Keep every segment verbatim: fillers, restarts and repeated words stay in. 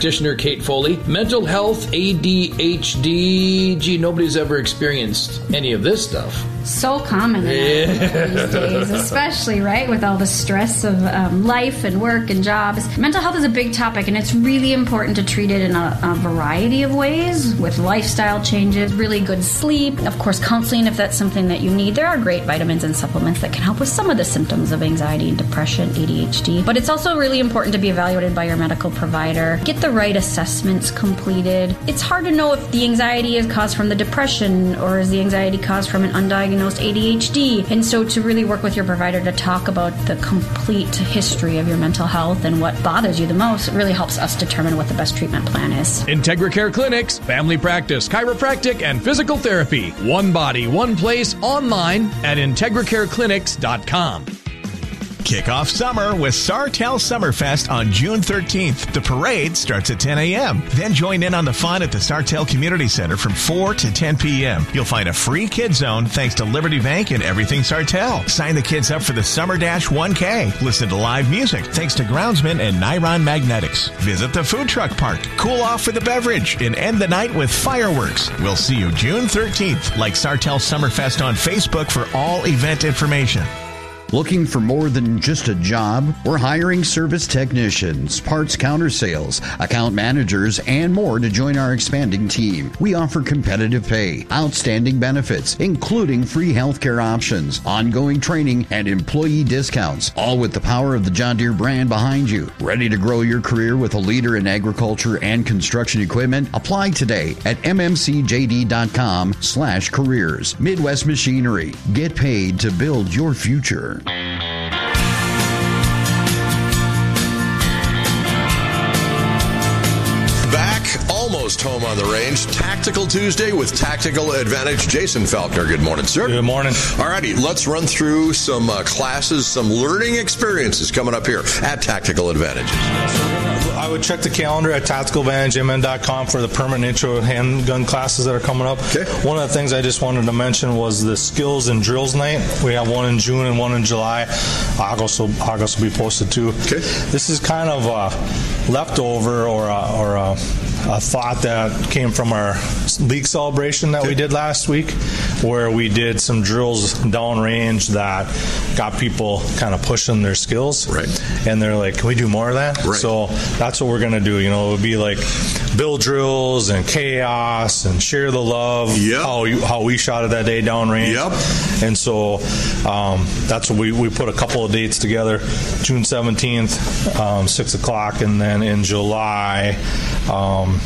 practitioner Kate Foley. Mental health, A D H D. Gee, nobody's ever experienced any of this stuff. So common in Yeah. these days, especially, right, with all the stress of um, life and work and jobs. Mental health is a big topic, and it's really important to treat it in a, a variety of ways, with lifestyle changes, really good sleep, of course, counseling if that's something that you need. There are great vitamins and supplements that can help with some of the symptoms of anxiety and depression, A D H D. But it's also really important to be evaluated by your medical provider. Get the right assessments completed. It's hard to know if the anxiety is caused from the depression or is the anxiety caused from an undiagnosed A D H D. And so to really work with your provider to talk about the complete history of your mental health and what bothers you the most really helps us determine what the best treatment plan is. IntegraCare Clinics, family practice, chiropractic, and physical therapy. One body, one place, online at integra care clinics dot com. Kick off summer with Sartell Summerfest on June thirteenth. The parade starts at ten a.m. Then join in on the fun at the Sartell Community Center from four to ten p.m. You'll find a free kids zone thanks to Liberty Bank and Everything Sartell. Sign the kids up for the Summer Dash one K. Listen to live music thanks to Groundsman and Niron Magnetics. Visit the food truck park. Cool off with a beverage and end the night with fireworks. We'll see you June thirteenth. Like Sartell Summerfest on Facebook for all event information. Looking for more than just a job? We're hiring service technicians, parts counter sales, account managers, and more to join our expanding team. We offer competitive pay, outstanding benefits, including free healthcare options, ongoing training, and employee discounts, all with the power of the John Deere brand behind you. Ready to grow your career with a leader in agriculture and construction equipment? Apply today at mmcjd.com slash careers. Midwest Machinery. Get paid to build your future. Back, almost home on the range. Tactical Tuesday with Tactical Advantage. Jason Faulkner, good morning, sir. Good morning. All righty, let's run through some uh, classes, some learning experiences coming up here at Tactical Advantage. I would check the calendar at tactical advantage m n dot com for the permanent intro handgun classes that are coming up. Okay. One of the things I just wanted to mention was the skills and drills night. We have one in June and one in July. August will, August will be posted too. Okay. This is kind of a leftover or a, or a, a thought that came from our league celebration that okay. we did last week, where we did some drills downrange that got people kind of pushing their skills. Right. And they're like, can we do more of that? Right. So that's what we're going to do. You know, it would be like build drills and chaos and share the love. Yep. How you, how we shot it that day downrange. Yep. And so um, that's what we, we put a couple of dates together. June seventeenth, um, six o'clock, and then in July, um,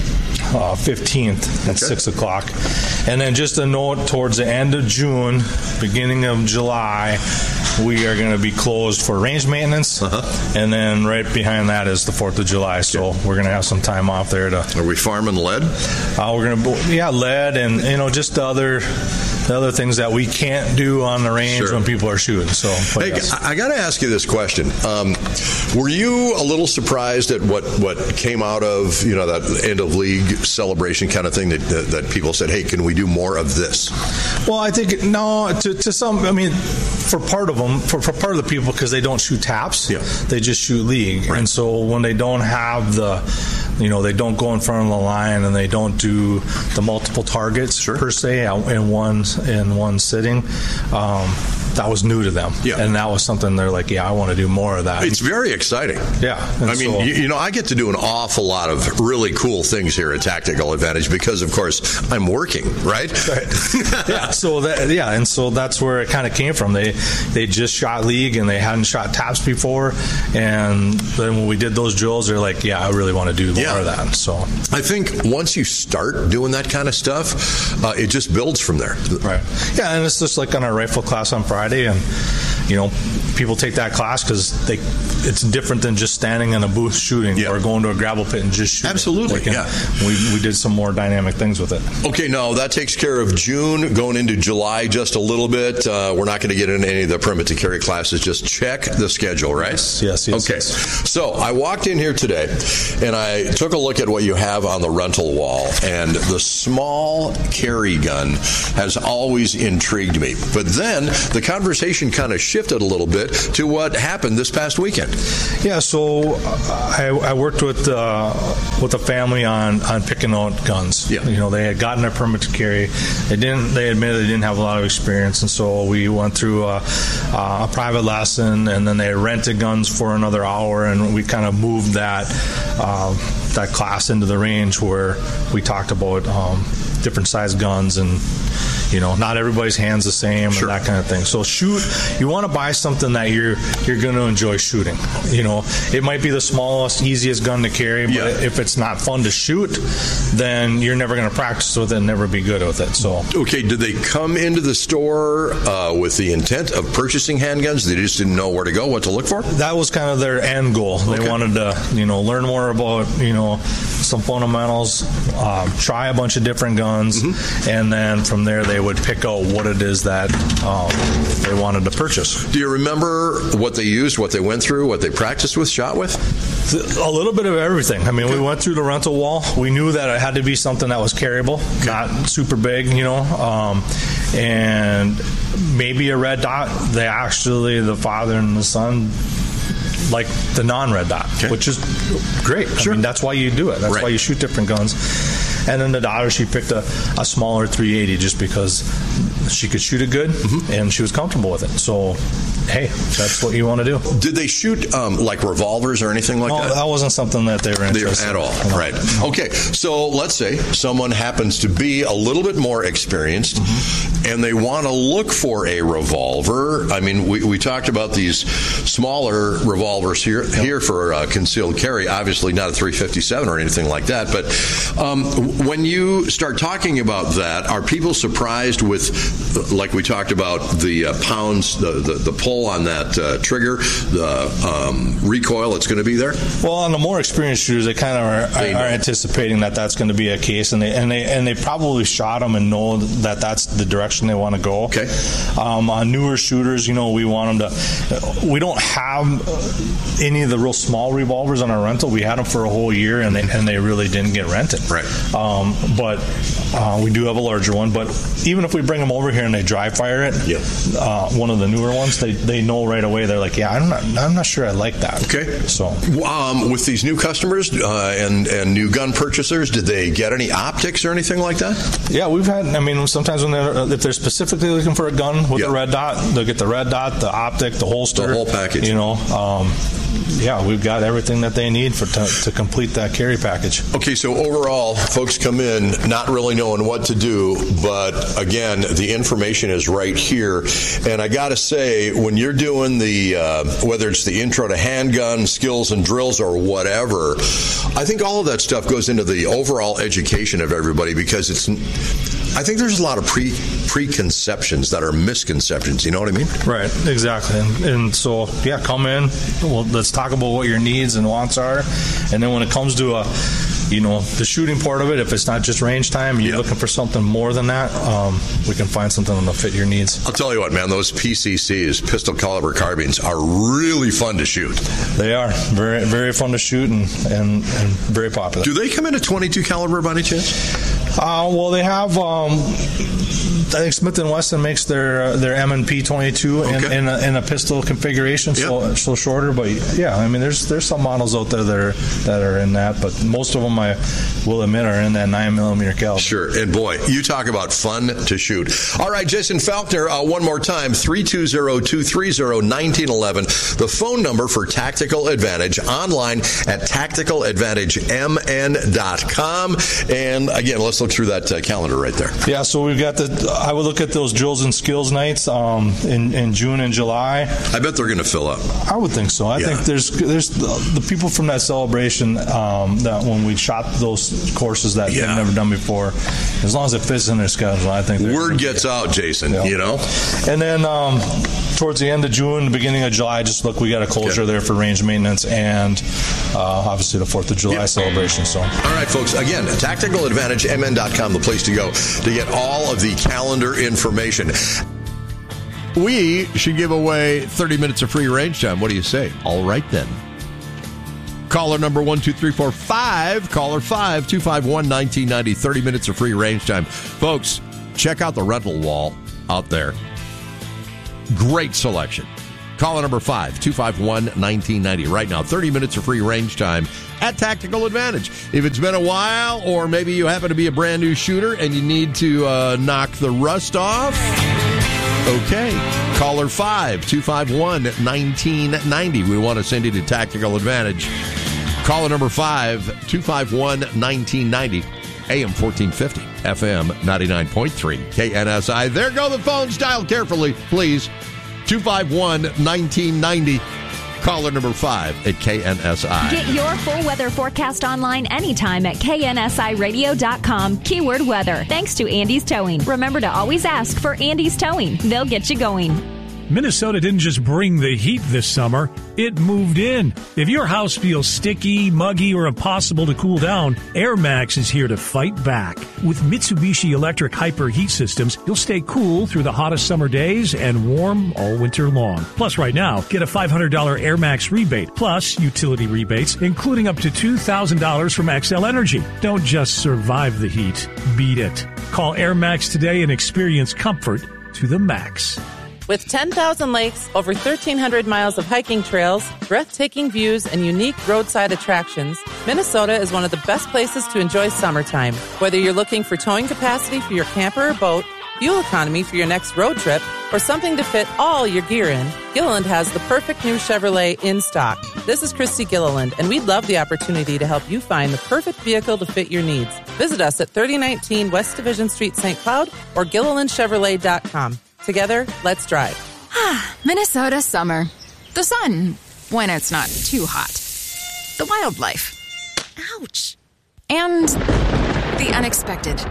Uh, fifteenth at okay. six o'clock. And then just a note, towards the end of June, beginning of July, we are going to be closed for range maintenance. Uh-huh. And then right behind that is the fourth of July. So okay. we're going to have some time off there. to. Are we farming lead? Uh, we're going to, yeah, lead and, you know, just the other, the other things that we can't do on the range Sure. when people are shooting. So, but Hey, yes. I, I got to ask you this question. Um, were you a little surprised at what, what came out of, you know, that end of league celebration kind of thing that, that, that people said, hey, can we do more of this? Well, I think, no, to, to some, I mean, for part of them, for, for part of the people, because they don't shoot taps, yeah. they just shoot league. Right. And so when they don't have the, you know, they don't go in front of the line and they don't do the multiple targets sure. per se in one, in one sitting, um, that was new to them. Yeah. And that was something they're like, yeah, I want to do more of that. It's very exciting. Yeah. And I mean, so, you, you know, I get to do an awful lot of really cool things here at Tactical Advantage because, of course, I'm working, right? Right. yeah. So that, yeah, and so that's where it kind of came from. They they just shot league and they hadn't shot taps before, and then when we did those drills, they're like, yeah, I really want to do more Yeah. of that. So I think once you start doing that kind of stuff, uh, it just builds from there. right. Yeah, and it's just like on our rifle class on Friday, and you know, people take that class because they it's different than just standing in a booth shooting Yeah. or going to a gravel pit and just shooting. Absolutely, Like, and yeah. We we did some more dynamic things with it. Okay, no, that takes care of June, going into July just a little bit. Uh, we're not going to get into any of the permit to carry classes. Just check the schedule, right? Yes, yes, yes. Okay, yes. so I walked in here today, and I took a look at what you have on the rental wall, and the small carry gun has always intrigued me. But then the conversation kind of shifted a little bit to what happened this past weekend. Yeah, so I, I worked with uh, with a family on, on picking out guns. Yeah. You know, they had gotten their permit to carry. They didn't. They admitted they didn't have a lot of experience, and so we went through a, a private lesson, and then they rented guns for another hour, and we kind of moved that uh, that class into the range where we talked about um, different size guns and. You know, not everybody's hand's the same Sure. and that kind of thing. So shoot, you want to buy something that you're you're going to enjoy shooting. You know, it might be the smallest, easiest gun to carry, but Yeah. if it's not fun to shoot, then you're never going to practice with it and never be good with it. So Okay, did they come into the store uh, with the intent of purchasing handguns? They just didn't know where to go, what to look for? that was kind of their end goal. They Okay. wanted to, you know, learn more about, you know, some fundamentals, um, try a bunch of different guns, Mm-hmm. and then from there they would pick out what it is that um, they wanted to purchase. Do you remember what they used, what they went through, what they practiced with, shot with? A little bit of everything. I mean, we went through the rental wall. We knew that it had to be something that was carryable, not super big, you know, um, and maybe a red dot. They actually, the father and the son, like the non-red dot, Okay. which is great. Sure. I mean, that's why you do it. That's Right. why you shoot different guns. And then the daughter, she picked a, a smaller three eighty just because she could shoot it good Mm-hmm. and she was comfortable with it. So, hey, that's what you want to do. Did they shoot um, like revolvers or anything like No, that? that wasn't something that they were They- interested at all, in. No. right? Okay, so let's say someone happens to be a little bit more experienced, Mm-hmm. and they want to look for a revolver. I mean, we, we talked about these smaller revolvers here here for uh, concealed carry. Obviously, not a three fifty-seven or anything like that. But um, when you start talking about that, are people surprised with, like we talked about, the uh, pounds, the, the the pull on that uh, trigger, the um, recoil that's going to be there? Well, on the more experienced shooters, they kind of are, They are, know. are anticipating that that's going to be a case, and they and they and they probably shot them and know that that's the direction they want to go. Okay. Um, on newer shooters, you know, we want them to. We don't have uh, any of the real small revolvers on our rental. We had them for a whole year, and they and they really didn't get rented. Right. Um, but uh, we do have a larger one. But even if we bring them over here and they dry fire it, Yeah. uh, one of the newer ones, they they know right away. They're like, yeah, I'm not I'm not sure I like that. Okay. So. Um, with these new customers uh, and and new gun purchasers, did they get any optics or anything like that? Yeah, we've had. I mean, sometimes when they're if they're specifically looking for a gun with Yeah. a red dot, they'll get the red dot, the optic, the holster, The whole package. You know, um, yeah, we've got everything that they need for to, to complete that carry package. Okay, so overall, folks come in not really knowing what to do, but again, the information is right here. And I got to say, when you're doing the, uh, whether it's the intro to handgun skills and drills or whatever, I think all of that stuff goes into the overall education of everybody because it's, I think there's a lot of pre preconceptions that are misconceptions. You know what I mean? Right, exactly. And, and so, yeah, come in. Well, let's talk about what your needs and wants are, and then when it comes to a you know, the shooting part of it, if it's not just range time, you're yeah. looking for something more than that, um, we can find something that'll fit your needs. I'll tell you what, man, those P C Cs, pistol caliber carbines, are really fun to shoot. They are. Very very fun to shoot and, and, and very popular. Do they come in a twenty-two caliber by any chance? Uh, well, they have. Um, I think Smith and Wesson makes their uh, their M and P twenty-two in, Okay. in, a, in a pistol configuration, Yep. so so shorter. But yeah, I mean, there's there's some models out there that are that are in that, but most of them, I will admit, are in that nine millimeter caliber. Sure. And boy, you talk about fun to shoot. All right, Jason Faulkner, uh, one more time, three two zero, two three zero, one nine one one. The phone number for Tactical Advantage, online at tactical advantage m n dot com. And again, let's look through that uh, calendar right there. Yeah, so we've got the. I would look at those drills and skills nights um, in in June and July. I bet they're going to fill up. I would think so. I Yeah. think there's there's the, the people from that celebration um, that when we shot those courses that Yeah. they've never done before, as long as it fits in their schedule, I think they're- Word gets out, Jason, Yeah. you know? And then um, towards the end of June, the beginning of July, just look, we got a closure Okay. there for range maintenance and uh, obviously the Fourth of July Yeah. celebration. So. All right, folks. Again, tactical advantage m n dot com, the place to go to get all of the calendar information. We should give away thirty minutes of free range time. What do you say? All right, then. Caller number one two three four five. Caller five two five one nineteen ninety. thirty minutes of free range time. Folks, check out the rental wall out there. Great selection. Caller number five, two five one, one nine nine zero. Right now, thirty minutes of free range time at Tactical Advantage. If it's been a while, or maybe you happen to be a brand new shooter and you need to uh, knock the rust off, okay. Caller five, two five one, one nine nine zero. We want to send you to Tactical Advantage. Caller number five, two five one, one nine nine zero. A M fourteen fifty, F M ninety-nine point three, K N S I. There go the phones. Dial carefully, please. two five one, one nine nine zero. Caller number five at K N S I. Get your full weather forecast online anytime at K N S I radio dot com. Keyword weather. Thanks to Andy's Towing. Remember to always ask for Andy's Towing. They'll get you going. Minnesota didn't just bring the heat this summer, it moved in. If your house feels sticky, muggy, or impossible to cool down, Air Max is here to fight back. With Mitsubishi electric Hyper heat systems, you'll stay cool through the hottest summer days and warm all winter long. Plus, right now, get a five hundred dollars Air Max rebate, plus utility rebates, including up to two thousand dollars from X L Energy. Don't just survive the heat, beat it. Call Air Max today and experience comfort to the max. With ten thousand lakes, over thirteen hundred miles of hiking trails, breathtaking views, and unique roadside attractions, Minnesota is one of the best places to enjoy summertime. Whether you're looking for towing capacity for your camper or boat, fuel economy for your next road trip, or something to fit all your gear in, Gilliland has the perfect new Chevrolet in stock. This is Christy Gilliland, and we'd love the opportunity to help you find the perfect vehicle to fit your needs. Visit us at thirty nineteen West Division Street, Saint Cloud, or Gilliland Chevrolet dot com. Together, let's drive. Minnesota summer. The sun, when it's not too hot. The wildlife. Ouch. And the unexpected.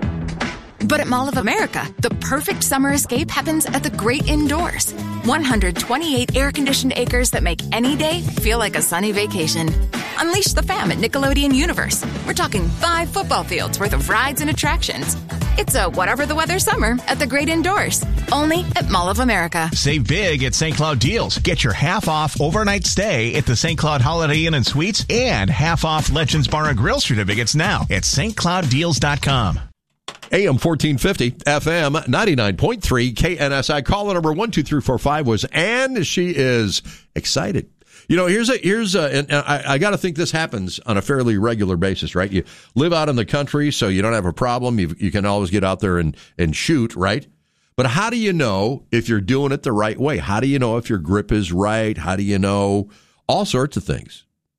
But at Mall of America, the perfect summer escape happens at the great indoors. one hundred twenty-eight air-conditioned acres that make any day feel like a sunny vacation. Unleash the fam at Nickelodeon Universe. We're talking five football fields worth of rides and attractions. It's a whatever the weather summer at the great indoors. Only at Mall of America. Save big at Saint Cloud Deals. Get your half-off overnight stay at the Saint Cloud Holiday Inn and Suites and half-off Legends Bar and Grill certificates now at St Cloud Deals dot com. A M fourteen fifty, F M ninety-nine point three, K N S I. Caller number one two three four five was Ann. She is excited. You know, here's a, here's a, and I, I got to think this happens on a fairly regular basis, right? You live out in the country, so you don't have a problem. You, you can always get out there and, and shoot, right? But how do you know if you're doing it the right way? How do you know if your grip is right? How do you know all sorts of things?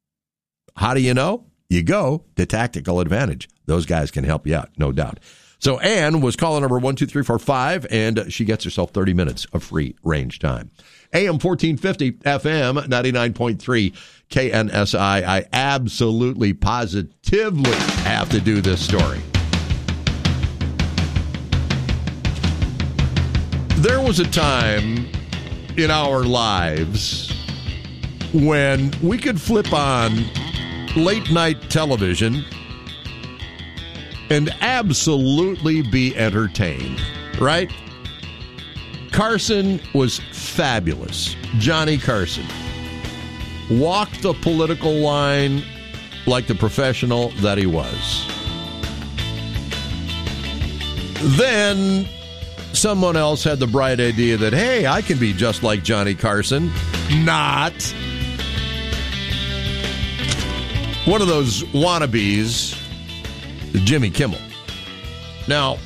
How do you know? You go to Tactical Advantage. Those guys can help you out, no doubt. So Ann was caller number one two three four five, and she gets herself thirty minutes of free range time. A M fourteen fifty, F M ninety-nine point three, K N S I. I absolutely, positively have to do this story. There was a time in our lives when we could flip on late night television and absolutely be entertained, right? Carson was fabulous. Johnny Carson walked the political line like the professional that he was. Then someone else had the bright idea that, hey, I can be just like Johnny Carson. Not. One of those wannabes, Jimmy Kimmel. Now,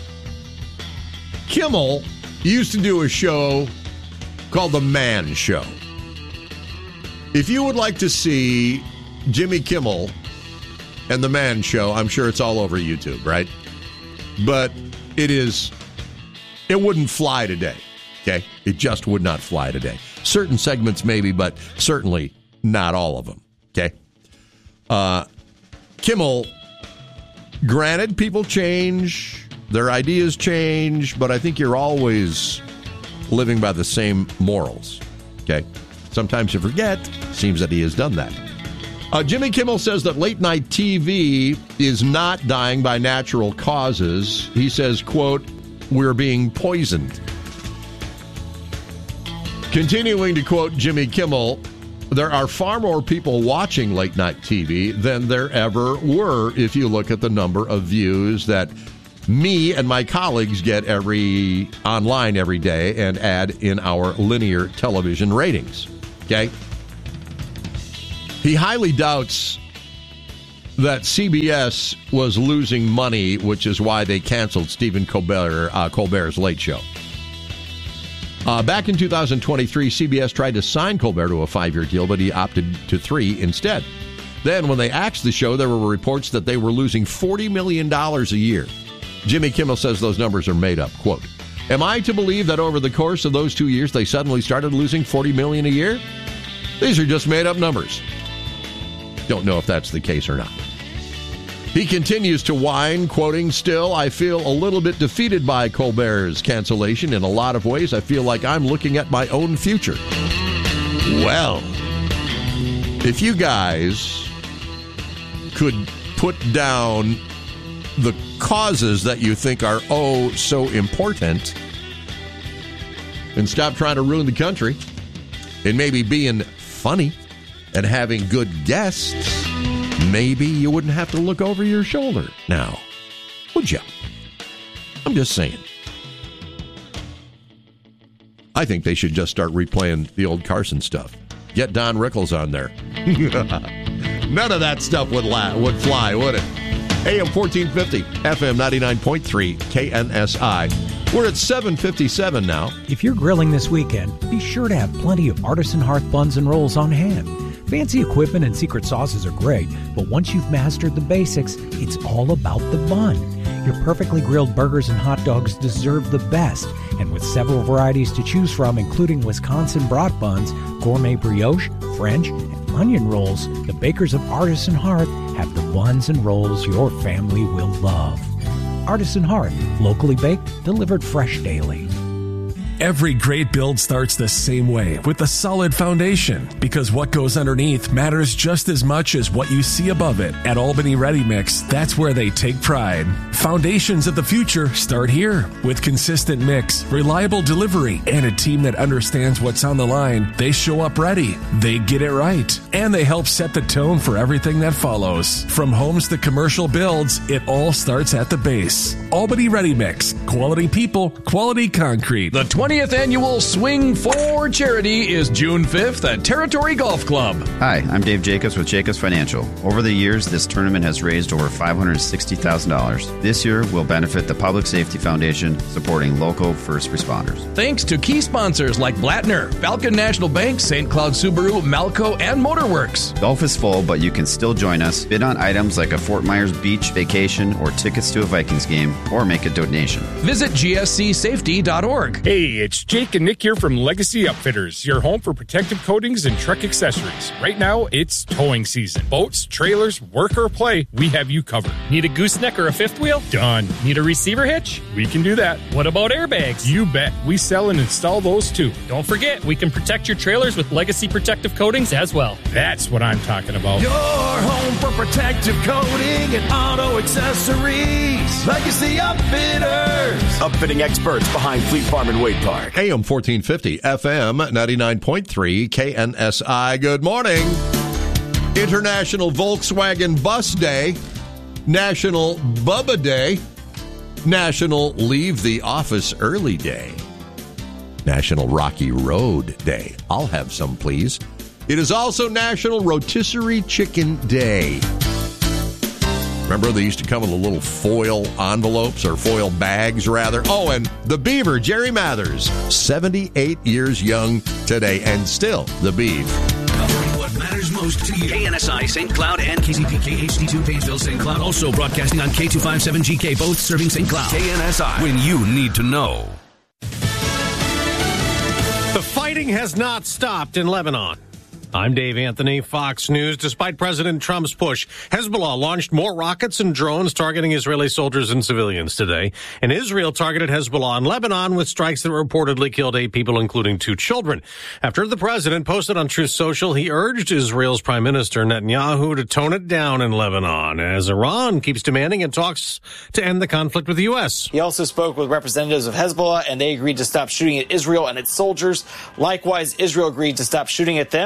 Kimmel used to do a show called The Man Show. If you would like to see Jimmy Kimmel and The Man Show, I'm sure it's all over YouTube, right? But it is, it wouldn't fly today, okay? It just would not fly today. Certain segments maybe, but certainly not all of them, okay? Uh, Kimmel, granted, people change, their ideas change, but I think you're always living by the same morals, okay? Sometimes you forget. Seems that he has done that. Uh, Jimmy Kimmel says that late night T V is not dying by natural causes. He says, quote, we're being poisoned. Continuing to quote Jimmy Kimmel, there are far more people watching late night T V than there ever were if you look at the number of views that me and my colleagues get every online every day and add in our linear television ratings. Okay? He highly doubts that C B S was losing money, which is why they canceled Stephen Colbert, uh, Colbert's Late Show. Uh, back in two thousand twenty-three, C B S tried to sign Colbert to a five-year deal, but he opted to three instead. Then, when they axed the show, there were reports that they were losing forty million dollars a year. Jimmy Kimmel says those numbers are made up. Quote, am I to believe that over the course of those two years, they suddenly started losing forty million dollars a year? These are just made up numbers. Don't know if that's the case or not. He continues to whine, quoting, still, I feel a little bit defeated by Colbert's cancellation. In a lot of ways, I feel like I'm looking at my own future. Well, if you guys could put down the causes that you think are oh so important and stop trying to ruin the country and maybe being funny and having good guests, maybe you wouldn't have to look over your shoulder now, would you? I'm just saying. I think they should just start replaying the old Carson stuff. Get Don Rickles on there. None of that stuff would la- would fly, would it? A M fourteen fifty, F M ninety-nine point three, K N S I. We're at seven fifty-seven now. If you're grilling this weekend, be sure to have plenty of Artisan Hearth buns and rolls on hand. Fancy equipment and secret sauces are great, but once you've mastered the basics, it's all about the bun. Your perfectly grilled burgers and hot dogs deserve the best, and with several varieties to choose from, including Wisconsin brat buns, gourmet brioche, French, and onion rolls, the bakers of Artisan Hearth have the buns and rolls your family will love. Artisan Hearth, locally baked, delivered fresh daily. Every great build starts the same way, with a solid foundation, because what goes underneath matters just as much as what you see above it. At Albany Ready Mix, that's where they take pride. Foundations of the future start here. With consistent mix, reliable delivery, and a team that understands what's on the line, they show up ready. They get it right. And they help set the tone for everything that follows. From homes to commercial builds, it all starts at the base. Albany Ready Mix. Quality people, quality concrete. The twentieth Annual Swing for Charity is June fifth at Territory Golf Club. Hi, I'm Dave Jacobs with Jacobs Financial. Over the years, this tournament has raised over five hundred sixty thousand dollars. This year will benefit the Public Safety Foundation, supporting local first responders. Thanks to key sponsors like Blattner, Falcon National Bank, Saint Cloud Subaru, Malco, and Motorworks. Golf is full, but you can still join us. Bid on items like a Fort Myers Beach vacation or tickets to a Vikings game, or make a donation. Visit G S C safety dot org. Hey, it's Jake and Nick here from Legacy Upfitters, your home for protective coatings and truck accessories. Right now, it's towing season. Boats, trailers, work or play, we have you covered. Need a gooseneck or a fifth wheel? Done. Need a receiver hitch? We can do that. What about airbags? You bet. We sell and install those too. Don't forget, we can protect your trailers with Legacy protective coatings as well. That's what I'm talking about. Your home for protective coating and auto accessories. Legacy Upfitters. Upfitting experts behind Fleet Farm and Wade Park. A M fourteen fifty, F M ninety-nine point three, K N S I. Good morning. International Volkswagen Bus Day, National Bubba Day, National Leave the Office Early Day, National Rocky Road Day. I'll have some, please. It is also National Rotisserie Chicken Day. Remember, they used to come in the little foil envelopes, or foil bags, rather. Oh, and the Beaver, Jerry Mathers, seventy-eight years young today, and still the Beav. Covering what matters most to you. K N S I, Saint Cloud, and K Z P K H D two, Painesville, Saint Cloud. Also broadcasting on K two fifty-seven G K, both serving Saint Cloud. K N S I, when you need to know. The fighting has not stopped in Lebanon. I'm Dave Anthony, Fox News. Despite President Trump's push, Hezbollah launched more rockets and drones targeting Israeli soldiers and civilians today. And Israel targeted Hezbollah in Lebanon with strikes that reportedly killed eight people, including two children. After the president posted on Truth Social, he urged Israel's Prime Minister Netanyahu to tone it down in Lebanon, as Iran keeps demanding in talks to end the conflict with the U S. He also spoke with representatives of Hezbollah, and they agreed to stop shooting at Israel and its soldiers. Likewise, Israel agreed to stop shooting at them.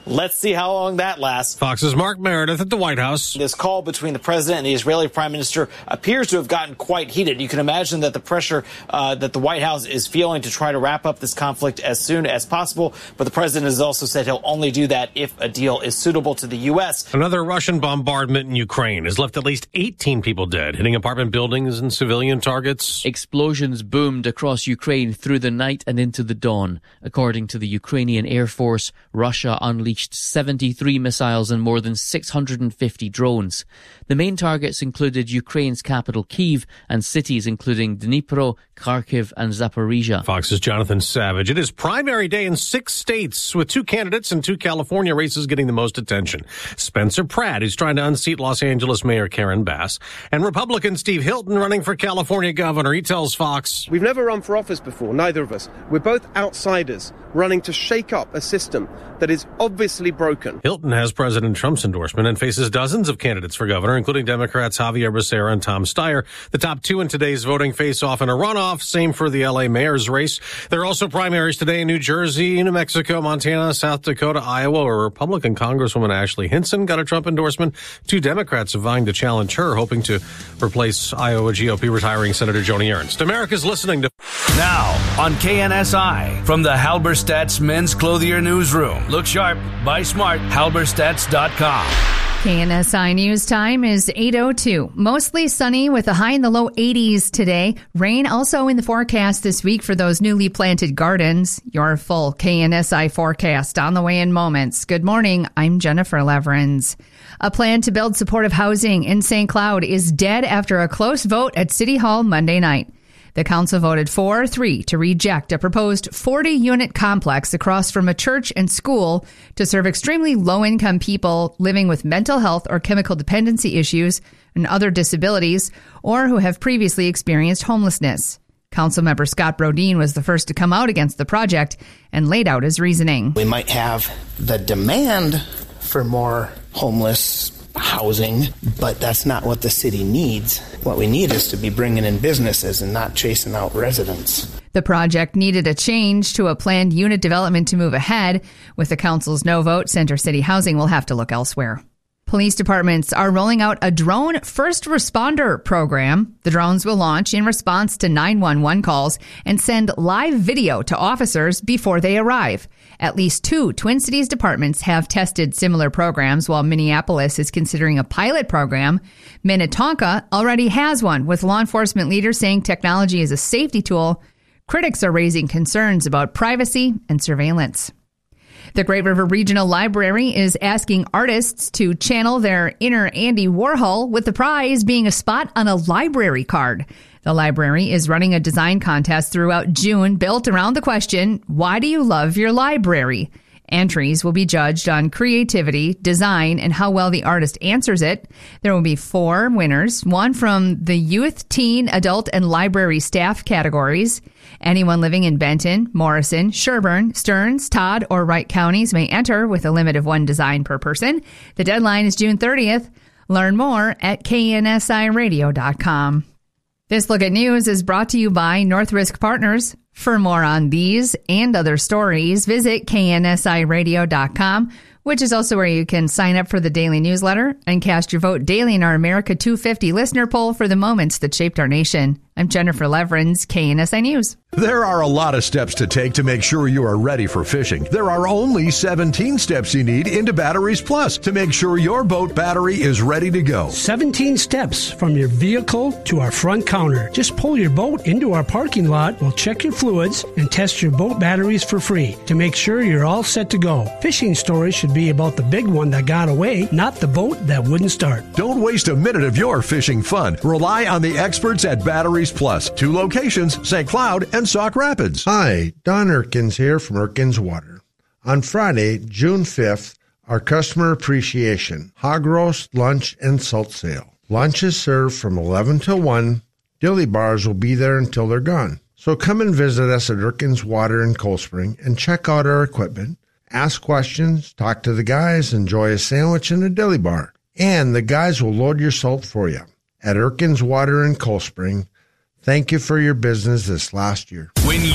Let's see how long that lasts. Fox's Mark Meredith at the White House. This call between the president and the Israeli prime minister appears to have gotten quite heated. You can imagine that the pressure uh, that the White House is feeling to try to wrap up this conflict as soon as possible. But the president has also said he'll only do that if a deal is suitable to the U S. Another Russian bombardment in Ukraine has left at least eighteen people dead, hitting apartment buildings and civilian targets. Explosions boomed across Ukraine through the night and into the dawn. According to the Ukrainian Air Force, Russia unleashed seventy-three missiles and more than six hundred fifty drones. The main targets included Ukraine's capital Kyiv and cities including Dnipro, Kharkiv and Zaporizhia. Fox's Jonathan Savage. It is primary day in six states, with two candidates and two California races getting the most attention. Spencer Pratt, who's trying to unseat Los Angeles Mayor Karen Bass, and Republican Steve Hilton running for California governor. He tells Fox, "We've never run for office before, neither of us. We're both outsiders running to shake up a system that is obviously broken." Hilton has President Trump's endorsement and faces dozens of candidates for governor, including Democrats Javier Becerra and Tom Steyer. The top two in today's voting face off in a runoff. Same for the L A mayor's race. There are also primaries today in New Jersey, New Mexico, Montana, South Dakota, Iowa, where Republican Congresswoman Ashley Hinson got a Trump endorsement. Two Democrats are vying to challenge her, hoping to replace Iowa G O P retiring Senator Joni Ernst. America's listening to... Now on K N S I, from the Halberstadt's Men's Clothier Newsroom. Look sharp, buy smart, halberstadts dot com. K N S I News Time is eight oh two. Mostly sunny with a high in the low eighties today. Rain also in the forecast this week for those newly planted gardens. Your full K N S I forecast on the way in moments. Good morning. I'm Jennifer Leverins. A plan to build supportive housing in Saint Cloud is dead after a close vote at City Hall Monday night. The council voted four three to reject a proposed forty-unit complex across from a church and school to serve extremely low-income people living with mental health or chemical dependency issues and other disabilities, or who have previously experienced homelessness. Councilmember Scott Brodeen was the first to come out against the project and laid out his reasoning. We might have the demand for more homeless housing, but that's not what the city needs. What we need is to be bringing in businesses and not chasing out residents. The project needed a change to a planned unit development to move ahead. With the council's no vote, Center City Housing will have to look elsewhere. Police departments are rolling out a drone first responder program. The drones will launch in response to nine one one calls and send live video to officers before they arrive. At least two Twin Cities departments have tested similar programs, while Minneapolis is considering a pilot program. Minnetonka already has one, with law enforcement leaders saying technology is a safety tool. Critics are raising concerns about privacy and surveillance. The Great River Regional Library is asking artists to channel their inner Andy Warhol, with the prize being a spot on a library card. The library is running a design contest throughout June built around the question, why do you love your library? Entries will be judged on creativity, design, and how well the artist answers it. There will be four winners, one from the youth, teen, adult, and library staff categories. Anyone living in Benton, Morrison, Sherburne, Stearns, Todd, or Wright counties may enter with a limit of one design per person. The deadline is June thirtieth. Learn more at K N S I radio dot com. This Look at News is brought to you by North Risk Partners. For more on these and other stories, visit K N S I radio dot com, which is also where you can sign up for the daily newsletter and cast your vote daily in our America two fifty listener poll for the moments that shaped our nation. I'm Jennifer Leverins, K N S I News. There are a lot of steps to take to make sure you are ready for fishing. There are only seventeen steps you need into Batteries Plus to make sure your boat battery is ready to go. seventeen steps from your vehicle to our front counter. Just pull your boat into our parking lot. We'll check your fluids and test your boat batteries for free to make sure you're all set to go. Fishing stories should be about the big one that got away, not the boat that wouldn't start. Don't waste a minute of your fishing fun. Rely on the experts at Batteries Plus. Two locations, Saint Cloud and Sauk Rapids. Hi, Don Erkins here from Erkins Water. On Friday, June fifth, our customer appreciation, hog roast, lunch, and salt sale. Lunch is served from eleven till one. Dilly bars will be there until they're gone. So come and visit us at Erkins Water in Cold Spring and check out our equipment. Ask questions, talk to the guys, enjoy a sandwich and a dilly bar. And the guys will load your salt for you. At Erkins Water in Cold Spring, thank you for your business this last year. When you need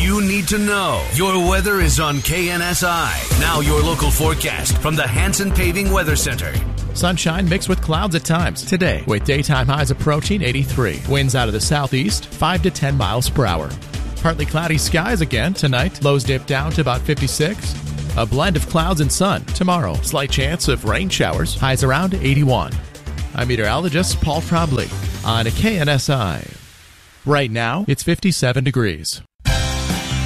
need to know. Your weather is on K N S I. Now your local forecast from the Hanson Paving Weather Center. Sunshine mixed with clouds at times today, with daytime highs approaching eighty-three. Winds out of the southeast, five to ten miles per hour. Partly cloudy skies again tonight. Lows dip down to about fifty-six. A blend of clouds and sun tomorrow. Slight chance of rain showers. Highs around eighty-one. I'm meteorologist Paul Trombley on K N S I. Right now, it's fifty-seven degrees.